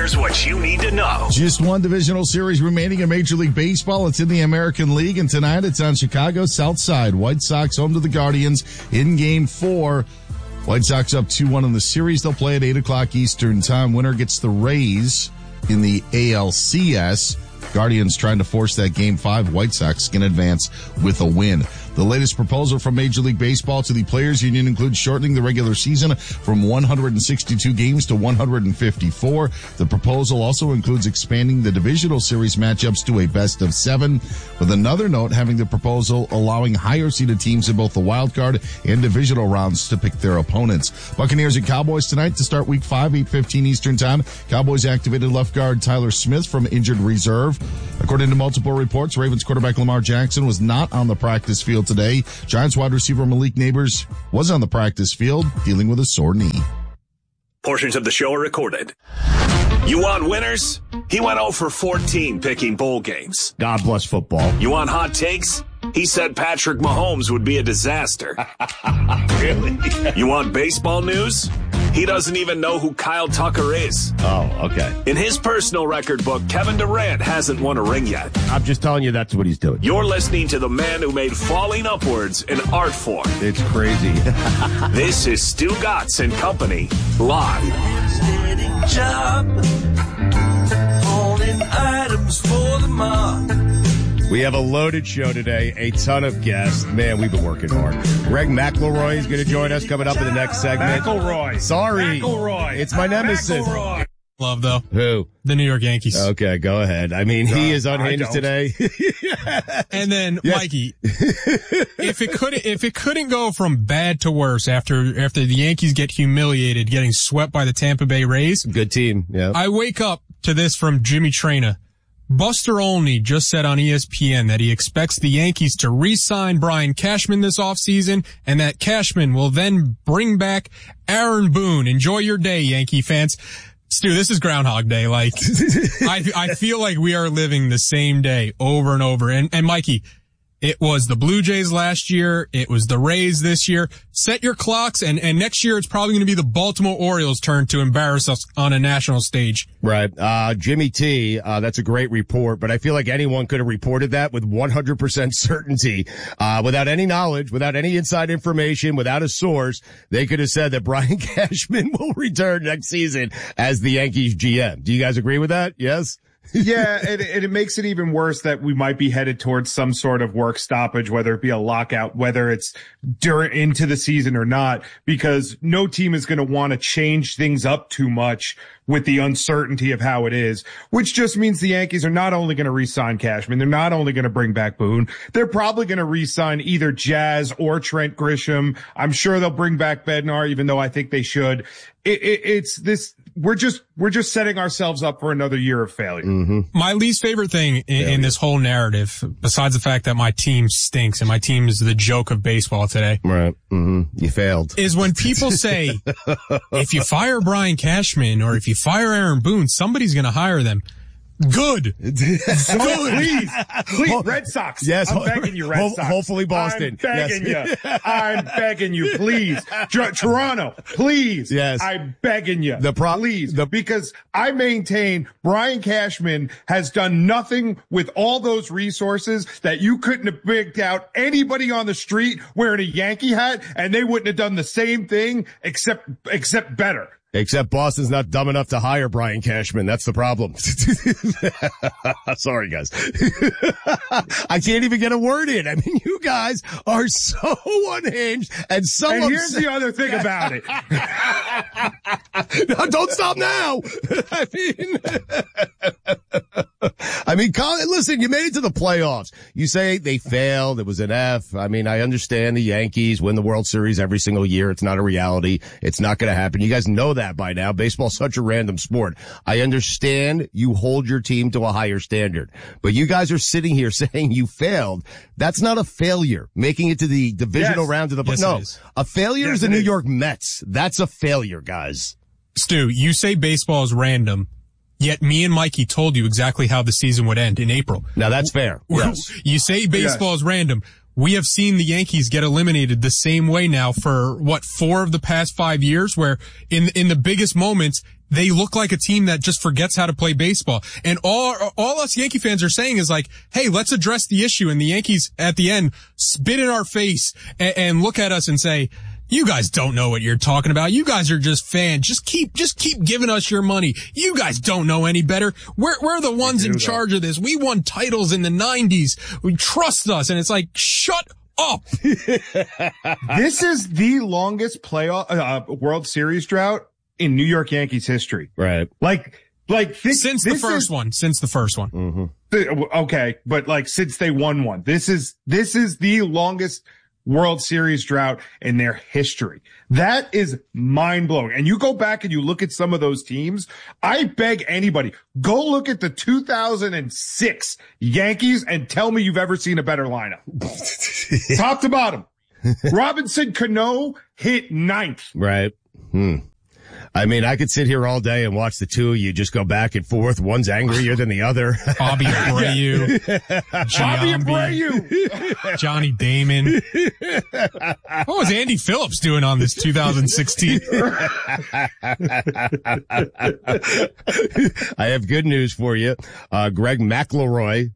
Here's what you need to know. Just one divisional series remaining in Major League Baseball. It's in the American League, and tonight it's on Chicago's South Side. White Sox home to the Guardians in Game 4. White Sox up 2-1 in the series. They'll play at 8 o'clock Eastern time. Winner gets the Rays in the ALCS. Guardians trying to force that Game 5. White Sox can advance with a win. The latest proposal from Major League Baseball to the Players Union includes shortening the regular season from 162 games to 154. The proposal also includes expanding the divisional series matchups to a best of 7, with another note having the proposal allowing higher seeded teams in both the wild card and divisional rounds to pick their opponents. Buccaneers and Cowboys tonight to start Week 5, 8:15 Eastern Time. Cowboys activated left guard Tyler Smith from injured reserve. According to multiple reports, Ravens quarterback Lamar Jackson was not on the practice field today. Giants wide receiver Malik Neighbors was on the practice field dealing with a sore knee. Portions of the show are recorded. You want winners? He went 0 for 14 picking bowl games. God bless football. You want hot takes? He said Patrick Mahomes would be a disaster. Really? You want baseball news? He doesn't even know who Kyle Tucker is. Oh, okay. In his personal record book, Kevin Durant hasn't won a ring yet. I'm just telling you that's what he's doing. You're listening to the man who made falling upwards an art form. It's crazy. This is Stu Gatz and Company, live. We have a loaded show today, a ton of guests. Man, we've been working hard. Greg McElroy is going to join us coming up in the next segment. McElroy. Sorry. McElroy. It's my nemesis. McElroy. Love, though. Who? The New York Yankees. Okay, go ahead. I mean, he is unhinged today. And then, Yes. Mikey, if it couldn't go from bad to worse after the Yankees get humiliated, getting swept by the Tampa Bay Rays. Good team, yeah. I wake up to this from Jimmy Traina. Buster Olney just said on ESPN that he expects the Yankees to re-sign Brian Cashman this offseason, and that Cashman will then bring back Aaron Boone. Enjoy your day, Yankee fans. Stu, this is Groundhog Day. Like, I feel like we are living the same day over and over. And Mikey, it was the Blue Jays last year. It was the Rays this year. Set your clocks, and next year it's probably going to be the Baltimore Orioles' turn to embarrass us on a national stage. Right. Jimmy T, that's a great report, but I feel like anyone could have reported that with 100% certainty, without any knowledge, without any inside information, without a source. They could have said that Brian Cashman will return next season as the Yankees GM. Do you guys agree with that? Yes? Yeah, and it makes it even worse that we might be headed towards some sort of work stoppage, whether it be a lockout, whether it's into the season or not, because no team is going to want to change things up too much with the uncertainty of how it is, which just means the Yankees are not only going to re-sign Cashman, they're not only going to bring back Boone, they're probably going to re-sign either Jazz or Trent Grisham. I'm sure they'll bring back Bednar, even though I think they should. It's this. We're just setting ourselves up for another year of failure. Mm-hmm. My least favorite thing in this whole narrative, besides the fact that my team stinks and my team is the joke of baseball today. Right. Mm-hmm. You failed. Is when people say, if you fire Brian Cashman or if you fire Aaron Boone, somebody's going to hire them. Good. Please, Red Sox. Yes. I'm begging you, Red Sox. Hopefully Boston. I'm begging you. I'm begging you, please. Toronto, please. Yes. I'm begging you. Please. Because I maintain Brian Cashman has done nothing with all those resources that you couldn't have picked out anybody on the street wearing a Yankee hat, and they wouldn't have done the same thing except better. Except Boston's not dumb enough to hire Brian Cashman. That's the problem. Sorry, guys. I can't even get a word in. I mean, you guys are so unhinged and so And here's upset. the other thing about it. No, don't stop now. I mean, Colin, listen, you made it to the playoffs. You say they failed. It was an F. I mean, I understand the Yankees win the World Series every single year. It's not a reality. It's not going to happen. You guys know that by now. Baseball's such a random sport. I understand you hold your team to a higher standard, but you guys are sitting here saying you failed. That's not a failure. Making it to the divisional round of the Yes, no, it is. a failure is the New York Mets. That's a failure, guys. Stu, you say baseball is random, yet me and Mikey told you exactly how the season would end in April. Now that's fair. Yes. You say baseball is random. we have seen the Yankees get eliminated the same way now for 4 of the past 5 years, where in the biggest moments, they look like a team that just forgets how to play baseball. And all us Yankee fans are saying is like, hey, let's address the issue. And the Yankees at the end spit in our face and look at us and say, you guys don't know what you're talking about. You guys are just fans. Just keep giving us your money. You guys don't know any better. We're the ones in charge of this. We won titles in the 90s. We trust us. And it's like, shut up. This is the longest playoff, World Series drought in New York Yankees history. Right. Since the first one. Mm-hmm. Okay. But since they won one, this is the longest World Series drought in their history. That is mind blowing. And you go back and you look at some of those teams. I beg anybody, go look at the 2006 Yankees and tell me you've ever seen a better lineup. Top to bottom. Robinson Cano hit 9th. Right. I mean, I could sit here all day and watch the two of you just go back and forth. One's angrier than the other. Bobby Abreu. Johnny Damon. What was Andy Phillips doing on this 2016? I have good news for you. Greg McElroy,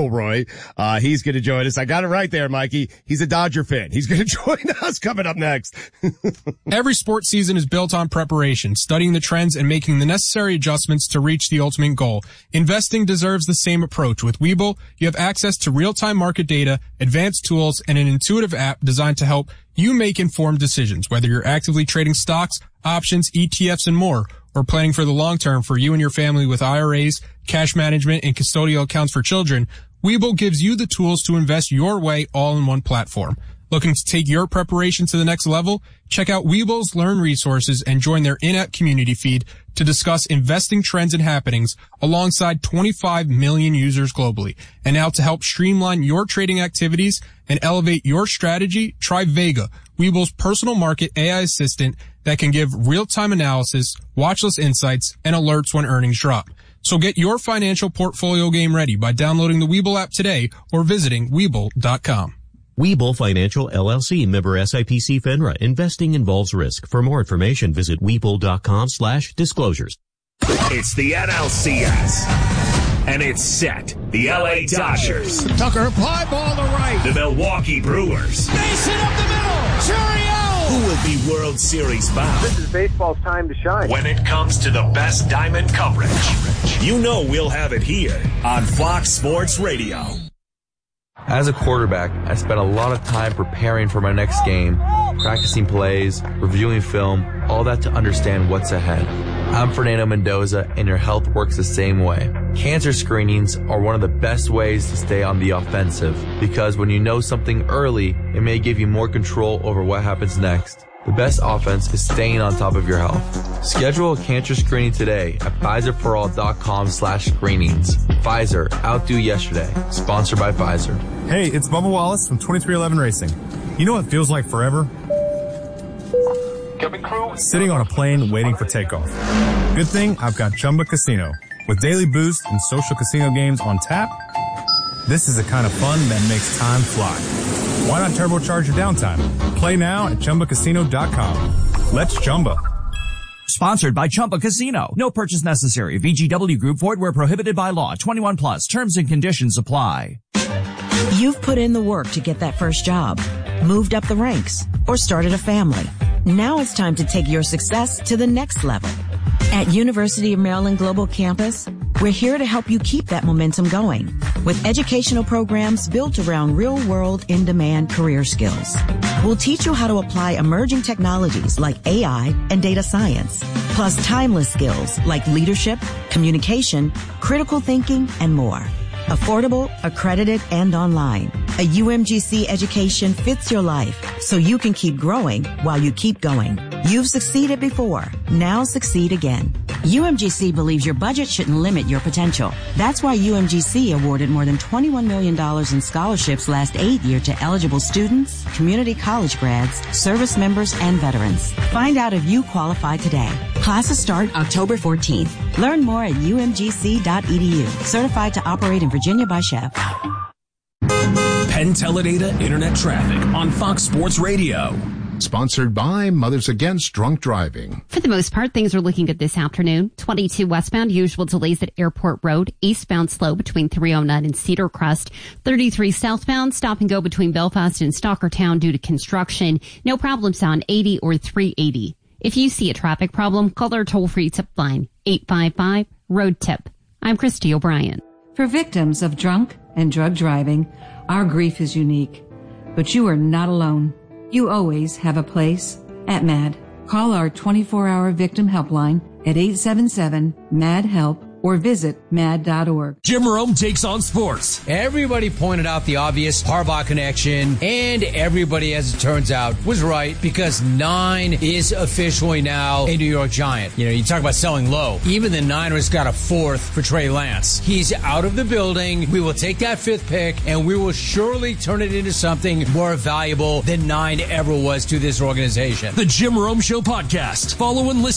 he's going to join us. I got it right there, Mikey. He's a Dodger fan. He's going to join us coming up next. Every sports season is built on preparation, studying the trends and making the necessary adjustments to reach the ultimate goal. Investing deserves the same approach. With Webull, you have access to real-time market data, advanced tools, and an intuitive app designed to help you make informed decisions, whether you're actively trading stocks, options, ETFs, and more, or planning for the long term for you and your family with IRAs, cash management, and custodial accounts for children. Webull gives you the tools to invest your way all in one platform. Looking to take your preparation to the next level? Check out Webull's Learn resources and join their in-app community feed to discuss investing trends and happenings alongside 25 million users globally. And now to help streamline your trading activities and elevate your strategy, try Vega, Webull's personal market AI assistant that can give real-time analysis, watchlist insights, and alerts when earnings drop. So get your financial portfolio game ready by downloading the Webull app today or visiting Webull.com. Webull Financial LLC, member SIPC FINRA. Investing involves risk. For more information, visit Webull.com/disclosures. It's the NLCS. And it's set. The LA Dodgers. Tucker, fly ball to right. The Milwaukee Brewers. Mason up the middle. Churiel. Who will be World Series bound? This is baseball's time to shine. When it comes to the best diamond coverage, you know we'll have it here on Fox Sports Radio. As a quarterback, I spent a lot of time preparing for my next game, practicing plays, reviewing film, all that to understand what's ahead. I'm Fernando Mendoza, and your health works the same way. Cancer screenings are one of the best ways to stay on the offensive, because when you know something early, it may give you more control over what happens next. The best offense is staying on top of your health. Schedule a cancer screening today at PfizerForAll.com/screenings. Pfizer, outdo yesterday. Sponsored by Pfizer. Hey, it's Bubba Wallace from 2311 Racing. You know what feels like forever? Sitting on a plane waiting for takeoff. Good thing I've got Chumba Casino. With daily boosts and social casino games on tap, this is the kind of fun that makes time fly. Why not turbocharge your downtime? Play now at ChumbaCasino.com. Let's Chumba. Sponsored by Chumba Casino. No purchase necessary. VGW Group. Void where prohibited by law. 21 plus. Terms and conditions apply. You've put in the work to get that first job, moved up the ranks, or started a family. Now it's time to take your success to the next level. At University of Maryland Global Campus, we're here to help you keep that momentum going with educational programs built around real-world, in-demand career skills. We'll teach you how to apply emerging technologies like AI and data science, plus timeless skills like leadership, communication, critical thinking, and more. Affordable, accredited, and online. A UMGC education fits your life so you can keep growing while you keep going. You've succeeded before. Now succeed again. UMGC believes your budget shouldn't limit your potential. That's why UMGC awarded more than $21 million in scholarships last 8 years to eligible students, community college grads, service members, and veterans. Find out if you qualify today. Classes start October 14th. Learn more at umgc.edu. Certified to operate in Virginia by Chef. and Teledata Internet Traffic on Fox Sports Radio. Sponsored by Mothers Against Drunk Driving. For the most part, things are looking good this afternoon. 22 westbound, usual delays at Airport Road. Eastbound slow between 309 and Cedar Crest. 33 southbound, stop and go between Belfast and Stockertown due to construction. No problems on 80 or 380. If you see a traffic problem, call our toll-free tip line, 855-ROAD-TIP. I'm Christy O'Brien. For victims of drunk and drug driving, our grief is unique. But you are not alone. You always have a place at MAD. Call our 24-hour victim helpline at 877-MAD-HELP or visit mad.org. Jim Rome takes on sports. Everybody pointed out the obvious Harbaugh connection, and everybody, as it turns out, was right because 9 is officially now a New York Giant. You know, you talk about selling low. Even the Niners got a 4th for Trey Lance. He's out of the building. We will take that 5th pick, and we will surely turn it into something more valuable than 9 ever was to this organization. The Jim Rome Show podcast. Follow and listen